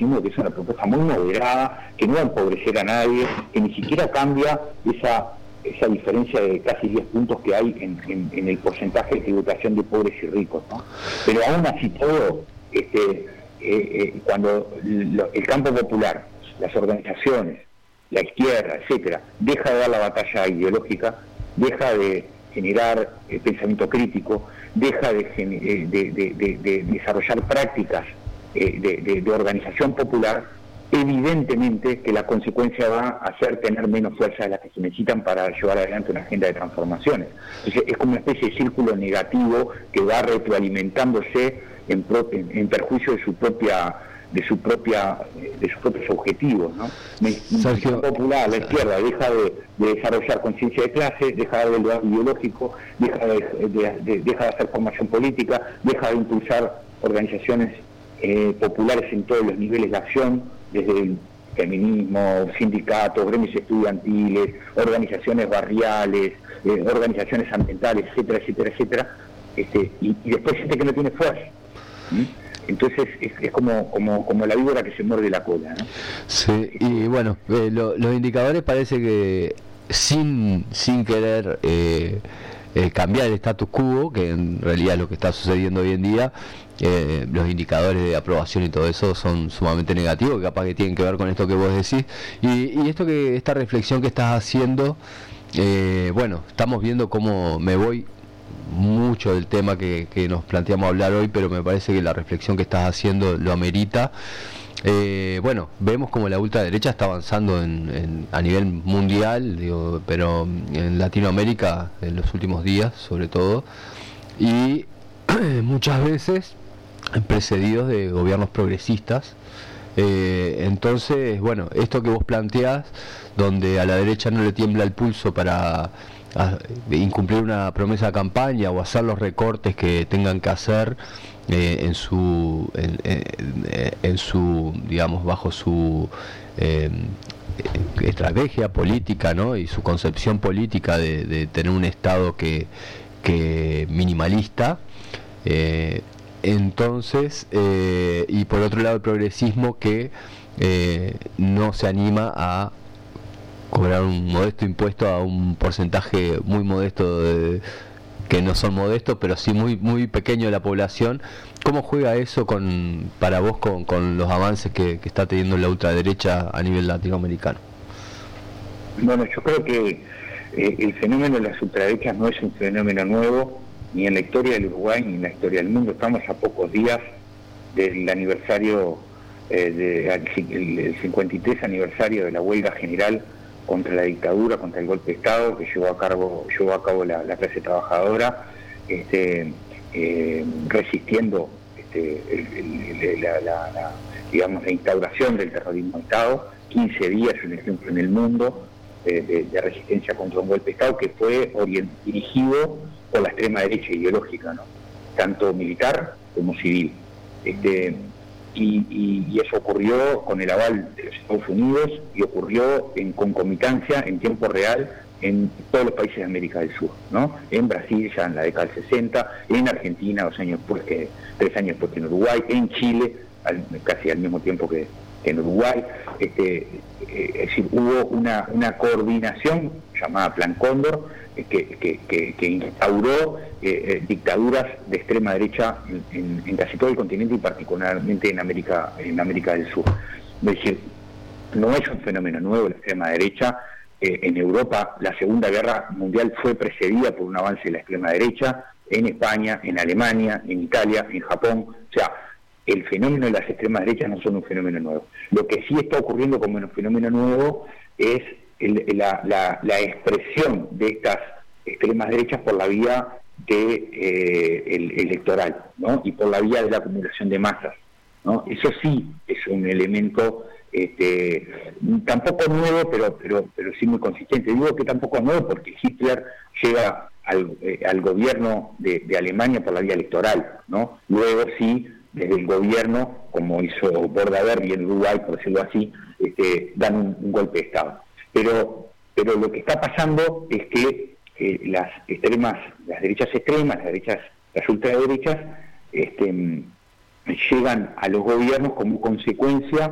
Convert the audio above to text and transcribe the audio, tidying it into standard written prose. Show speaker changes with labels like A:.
A: progresismo, que es una propuesta muy moderada, que no va a empobrecer a nadie, que ni siquiera cambia esa diferencia de casi 10 puntos que hay en el porcentaje de tributación de pobres y ricos, ¿no? Pero aún así todo, cuando el campo popular, las organizaciones, la izquierda, etcétera, deja de dar la batalla ideológica, deja de generar pensamiento crítico, deja de desarrollar prácticas de organización popular, evidentemente que la consecuencia va a ser tener menos fuerza de las que se necesitan para llevar adelante una agenda de transformaciones. Entonces es como una especie de círculo negativo que va retroalimentándose en perjuicio de sus propios objetivos, ¿no?
B: Sergio,
A: popular, la izquierda deja de desarrollar conciencia de clase, deja de dar el debate ideológico, deja de hacer formación política, deja de impulsar organizaciones populares en todos los niveles de acción, desde el feminismo, sindicatos, gremios estudiantiles, organizaciones barriales, organizaciones ambientales, etcétera, etcétera, etcétera, y después siente que no tiene fuerza. Entonces es como la víbora que se muerde la cola, ¿no?
B: Sí, y bueno, los indicadores parece que sin querer cambiar el status quo, que en realidad es lo que está sucediendo hoy en día, los indicadores de aprobación y todo eso son sumamente negativos, que capaz que tienen que ver con esto que vos decís, y esta reflexión que estás haciendo, bueno, estamos viendo cómo me voy mucho del tema que nos planteamos hablar hoy, pero me parece que la reflexión que estás haciendo lo amerita. Bueno, vemos como la ultraderecha está avanzando a nivel mundial, pero en Latinoamérica en los últimos días sobre todo, y muchas veces precedidos de gobiernos progresistas. Entonces, bueno, esto que vos planteás, donde a la derecha no le tiembla el pulso para incumplir una promesa de campaña o hacer los recortes que tengan que hacer en su digamos, bajo su estrategia política, ¿no? Y su concepción política de tener un Estado que minimalista, entonces, y por otro lado el progresismo que no se anima a cobrar un modesto impuesto a un porcentaje muy modesto que no son modestos, pero sí muy muy pequeño de la población. ¿Cómo juega eso para vos con los avances que está teniendo la ultraderecha a nivel latinoamericano?
A: Bueno, yo creo que el fenómeno de las ultraderechas no es un fenómeno nuevo, ni en la historia del Uruguay ni en la historia del mundo. Estamos a pocos días del aniversario, el 53 aniversario de la huelga general contra la dictadura, contra el golpe de Estado que llevó a cabo la clase trabajadora, resistiendo digamos, la instauración del terrorismo de Estado. 15 días, un ejemplo en el mundo de resistencia contra un golpe de Estado que fue dirigido por la extrema derecha ideológica, ¿no? Tanto militar como civil. Y eso ocurrió con el aval de los Estados Unidos y ocurrió en concomitancia, en tiempo real, en todos los países de América del Sur, ¿no? En Brasil ya en la década del 60, en Argentina 3 años después que en Uruguay, en Chile casi al mismo tiempo que en Uruguay. Es decir, hubo una coordinación llamada Plan Cóndor que instauró dictaduras de extrema derecha en casi todo el continente y particularmente en América del Sur. Es decir, no es un fenómeno nuevo la extrema derecha. En Europa la Segunda Guerra Mundial fue precedida por un avance de la extrema derecha, en España, en Alemania, en Italia, en Japón. O sea, el fenómeno de las extremas derechas no son un fenómeno nuevo. Lo que sí está ocurriendo como un fenómeno nuevo es la expresión de estas extremas derechas por la vía electoral, ¿no? Y por la vía de la acumulación de masas, ¿no? Eso sí es un elemento tampoco nuevo, pero sí muy consistente. Digo que tampoco es nuevo porque Hitler llega al gobierno de Alemania por la vía electoral, ¿no? Luego sí, desde el gobierno, como hizo Bordaberry en Uruguay, por decirlo así, dan un golpe de Estado. Pero lo que está pasando es que las derechas extremas, las ultraderechas, llegan a los gobiernos como consecuencia